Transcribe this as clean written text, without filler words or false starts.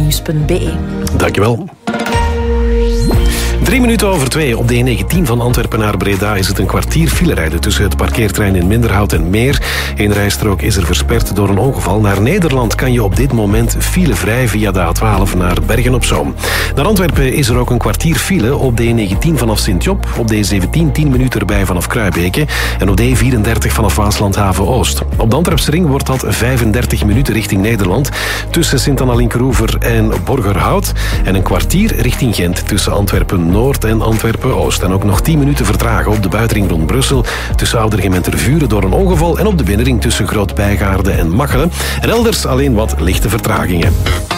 radio1.nieuws.be. Dankjewel. 2:03 op de E19 van Antwerpen naar Breda is het een kwartier filerijden tussen het parkeerterrein in Minderhout en Meer. Eén rijstrook is er versperd door een ongeval. Naar Nederland kan je op dit moment filevrij via de A12 naar Bergen-op-Zoom. Naar Antwerpen is er ook een kwartier file op de E19 vanaf Sint-Job, op de E17 10 minuten erbij vanaf Kruibeke en op de E34 vanaf Waaslandhaven-Oost. Op de Antwerpse ring wordt dat 35 minuten richting Nederland tussen Sint-Anna-Linkeroever en Borgerhout en een kwartier richting Gent tussen Antwerpen-Noord en Antwerpen-Oost. En ook nog 10 minuten vertragen op de buitenring rond Brussel tussen Oudergem en Tervuren door een ongeval en op de binnenring tussen Groot-Bijgaarde en Machelen. En elders alleen wat lichte vertragingen.